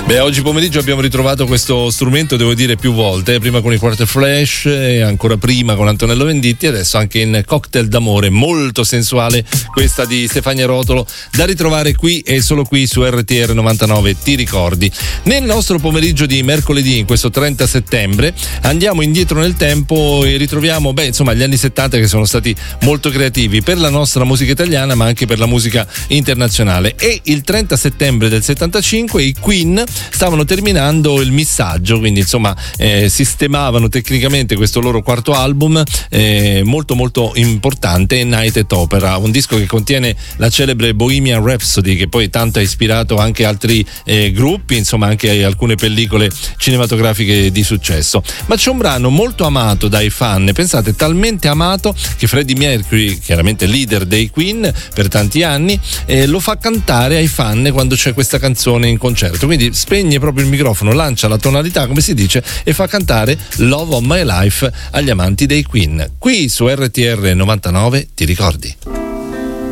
Beh, oggi pomeriggio abbiamo ritrovato questo strumento, devo dire, più volte, prima con i Quarter Flash e ancora prima con Antonello Venditti, adesso anche in Cocktail d'amore, molto sensuale questa di Stefania Rotolo, da ritrovare qui e solo qui su RTR 99, ti ricordi. Nel nostro pomeriggio di mercoledì, in questo 30 settembre, andiamo indietro nel tempo e ritroviamo, gli anni 70, che sono stati molto creativi per la nostra musica italiana ma anche per la musica internazionale. E il 30 settembre del 75 i Queen stavano terminando il missaggio, quindi sistemavano tecnicamente questo loro quarto album molto molto importante, Night at Opera, un disco che contiene la celebre Bohemian Rhapsody, che poi tanto ha ispirato anche altri gruppi, anche alcune pellicole cinematografiche di successo. Ma c'è un brano molto amato dai fan, pensate, talmente amato che Freddie Mercury, chiaramente leader dei Queen per tanti anni, lo fa cantare ai fan quando c'è questa canzone in concerto, quindi spegne proprio il microfono, lancia la tonalità, come si dice, e fa cantare Love of My Life agli amanti dei Queen. Qui su RTR 99, ti ricordi?